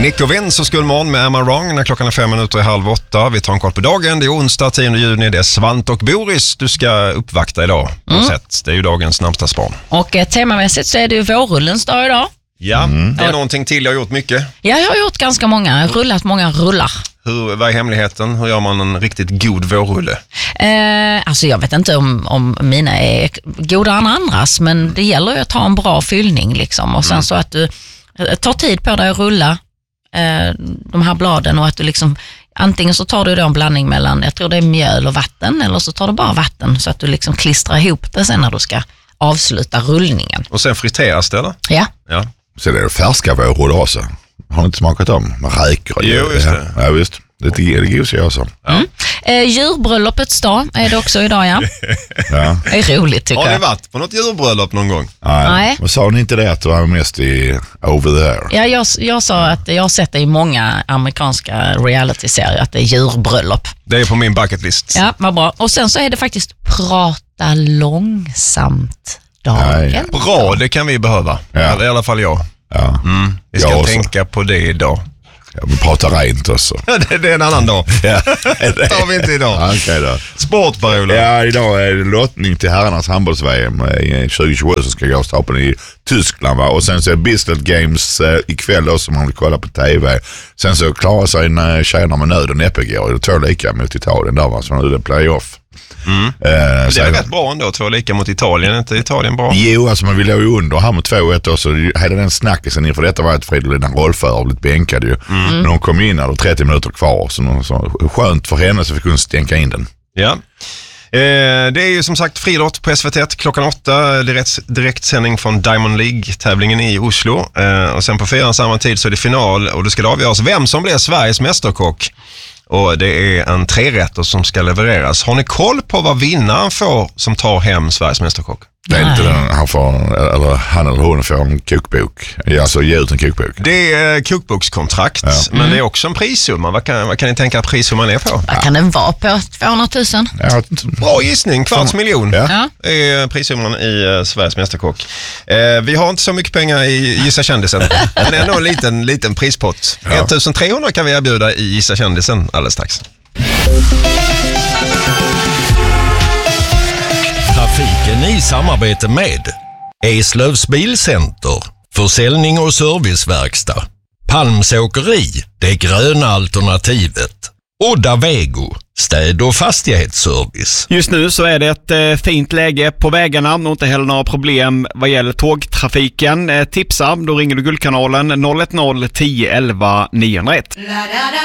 Nick och Vince och Skullmån med Am I Wrong när klockan är 7:05. Vi tar en koll på dagen. Det är onsdag 10 juni. Det är Svant och Boris du ska uppvakta idag på sätt. Det är ju dagens namnsdagsbarn. Och temamässigt så är det ju vårrullens dag idag. Ja, det är någonting till. Jag har gjort mycket. Ja, jag har gjort ganska många. Rullat många rullar. Vad är hemligheten? Hur gör man en riktigt god vårrulle? Alltså jag vet inte om mina är godare än andras, men det gäller ju att ta en bra fyllning liksom. Och sen så att du tar tid på dig att rulla de här bladen och att du liksom, antingen så tar du då en blandning mellan, jag tror det är mjöl och vatten, eller så tar du bara vatten så att du liksom klistrar ihop det sen när du ska avsluta rullningen. Och sen friteras det, eller? Ja. Så det är färska vårrullar också. Har ni inte smakat om? Man räker. Jo, just det. Ja, visst. Det är gos jag också. Djurbröllopets dag är det också idag, ja. Det är roligt tycker jag. Har ni varit på något djurbröllop någon gång? Nej. Men sa ni inte det att du var mest i over there? Ja, jag sa att jag har sett det i många amerikanska reality-serier att det är djurbröllop. Det är på min bucketlist. Ja, vad bra. Och sen så är det faktiskt prata långsamt dagen. Bra, det kan vi behöva. Ja. I alla fall jag. Ja. Vi ska tänka på det idag. Vi pratar rent också. Det är en annan dag. Det tar vi inte idag. Okej då. Sportperioden. Ja, idag är det lottning till herrarnas handbolls-VM i 2027 som ska gå av stapeln i Tyskland. Va? Och sen så är Bristol Games ikväll då, som man vill kolla på tv. Sen så klarar sig när tjejerna med nöd och näppe går. Det tror lika mot Italien där, va? Så nu är det playoff. Det är rätt bra ändå, 2 lika mot Italien. Är inte Italien bra? Jo, alltså man vill ju under här med 2-1 och så hade den snackisen inför detta var att Fridolina Rolfö blivit bänkad ju. Men hon kom in och 30 minuter kvar, så skönt för henne så fick hon stänka in den. Ja. Det är ju som sagt friidrott på SVT klockan 8, direktsändning från Diamond League-tävlingen i Oslo. Och sen på 4 samma tid så är det final och det ska avgöras vem som blir Sveriges mästerkock. Och det är en 3-rätter som ska levereras. Har ni koll på vad vinnaren får som tar hem Sveriges mästerkock? Det är inte den han eller hon får en kokbok. Alltså ge ut en kokbok. Det är kokbokskontrakt, men det är också en prissumma. Vad kan ni tänka att prissumman är på? Vad kan den vara på? 200 000? Bra gissning, 250 000 är prissumman i Sveriges mästerkock. Vi har inte så mycket pengar i Gissa kändisen, men ändå en liten prispott. 1300 kan vi erbjuda i Gissa kändisen alldeles strax. Trafiken i samarbete med Eslövs bilcenter, försäljning och serviceverkstad, Palmsåkeri, det gröna alternativet, Odda Vego, städ- och fastighetsservice. Just nu så är det ett fint läge på vägarna och inte heller några problem vad gäller tågtrafiken. Tipsa, då ringer du Guldkanalen 010 11 901.